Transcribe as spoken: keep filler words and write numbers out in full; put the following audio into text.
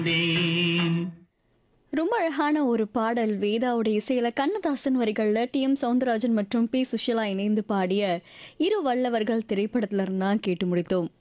ரொம்ப அழகான ஒரு பாடல் வேதாவுடைய இசையில கண்ணதாசன் வரிகள்ல டி எம் சவுந்தரராஜன் மற்றும் பி சுஷிலா இணைந்து பாடிய இரு வல்லவர்கள் திரைப்படத்துல இருந்தான் கேட்டு முடித்தோம்.